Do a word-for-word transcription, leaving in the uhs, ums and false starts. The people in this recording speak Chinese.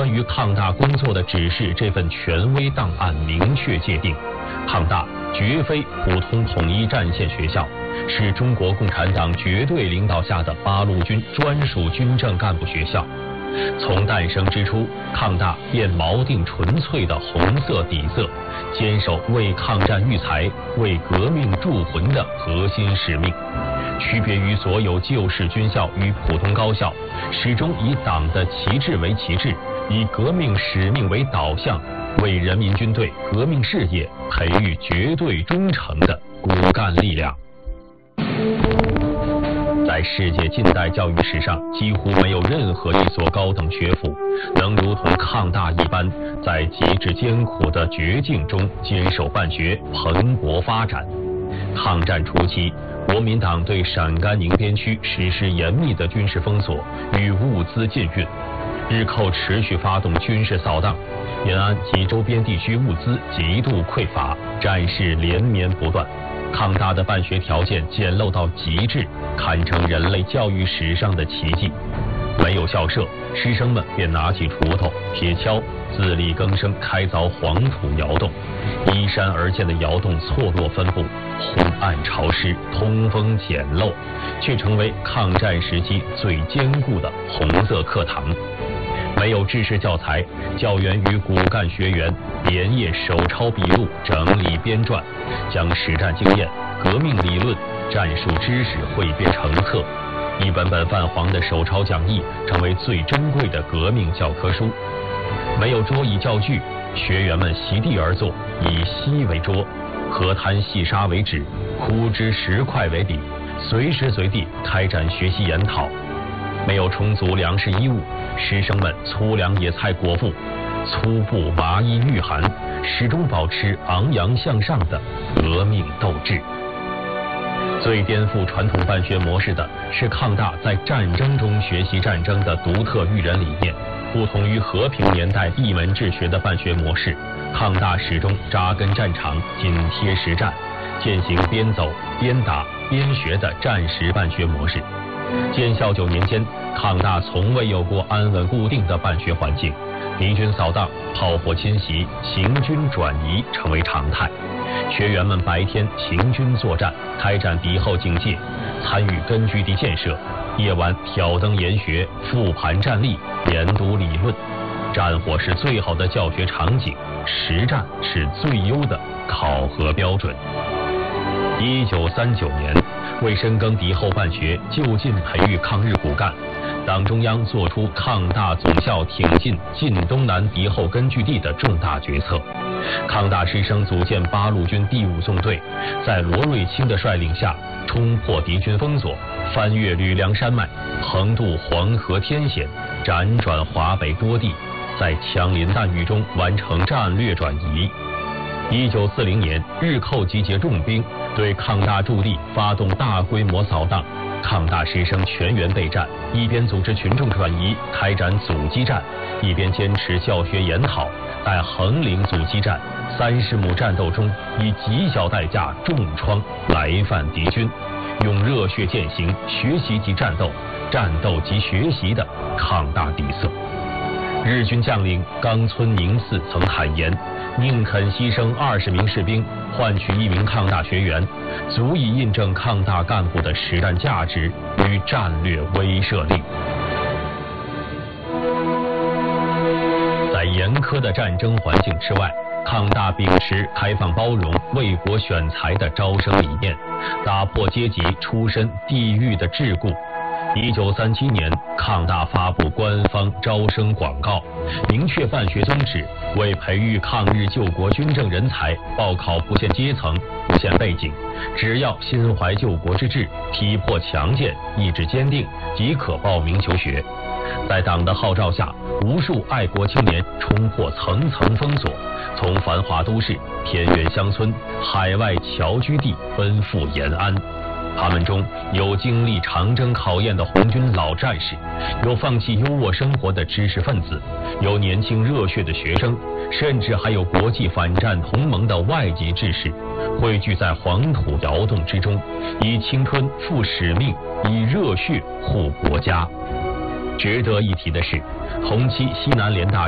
关于抗大工作的指示这份权威档案明确界定，抗大绝非普通统一战线学校，是中国共产党绝对领导下的八路军专属军政干部学校。从诞生之初，抗大便锚定纯粹的红色底色，坚守为抗战育才、为革命铸魂的核心使命。区别于所有旧式军校与普通高校，始终以党的旗帜为旗帜，以革命使命为导向，为人民军队革命事业培育绝对忠诚的骨干力量。在世界近代教育史上，几乎没有任何一所高等学府能如同抗大一般，在极致艰苦的绝境中坚守办学，蓬勃发展。抗战初期，国民党对陕甘宁边区实施严密的军事封锁与物资禁运，日寇持续发动军事扫荡，延安及周边地区物资极度匮乏，战事连绵不断。抗大的办学条件简陋到极致，堪称人类教育史上的奇迹。没有校舍，师生们便拿起锄头、铁锹，自力更生开凿黄土窑洞。依山而建的窑洞错落分布，昏暗潮湿，通风简陋，却成为抗战时期最坚固的红色课堂。没有制式教材，教员与骨干学员连夜手抄笔录，整理编撰，将实战经验、革命理论、战术知识汇编成册。一本本泛黄的手抄讲义成为最珍贵的革命教科书。没有桌椅教具，学员们席地而坐，以锡为桌，河滩细沙为纸，枯枝石块为笔，随时随地开展学习研讨。没有充足粮食衣物，师生们粗粮野菜果腹，粗布麻衣御寒，始终保持昂扬向上的革命斗志。最颠覆传统办学模式的是抗大在战争中学习战争的独特育人理念。不同于和平年代闭门治学的办学模式，抗大始终扎根战场，紧贴实战，践行边走边打边学的战时办学模式。建校九年间，抗大从未有过安稳固定的办学环境，敌军扫荡、炮火侵袭、行军转移成为常态。学员们白天行军作战，开展敌后警戒，参与根据地建设；夜晚挑灯研学，复盘战例，研读理论。战火是最好的教学场景，实战是最优的考核标准。一九三九年，为深耕敌后办学，就近培育抗日骨干，党中央作出抗大总校挺进晋东南敌后根据地的重大决策。抗大师生组建八路军第五纵队，在罗瑞卿的率领下，冲破敌军封锁，翻越吕梁山脉，横渡黄河天险，辗转华北多地，在枪林弹雨中完成战略转移。一九四零年，日寇集结重兵，对抗大驻地发动大规模扫荡，抗大师生全员备战，一边组织群众转移，开展阻击战，一边坚持教学研讨，在横岭阻击战、三十亩战斗中，以极小代价重创来犯敌军，用热血践行学习及战斗、战斗及学习的抗大底色。日军将领冈村宁次曾坦言，宁肯牺牲二十名士兵，换取一名抗大学员，足以印证抗大干部的实战价值与战略威慑力。在严苛的战争环境之外，抗大秉持开放包容、为国选才的招生理念，打破阶级出身地域的桎梏。一九三七年，抗大发布官方招生广告，明确办学宗旨，为培育抗日救国军政人才，报考不限阶层、不限背景，只要心怀救国之志，体魄强健、意志坚定，即可报名求学。在党的号召下，无数爱国青年冲破层层封锁，从繁华都市、偏远乡村、海外侨居地奔赴延安。他们中有经历长征考验的红军老战士，有放弃优渥生活的知识分子，有年轻热血的学生，甚至还有国际反战同盟的外籍志士，汇聚在黄土窑洞之中，以青春赴使命，以热血护国家。值得一提的是，同期西南联大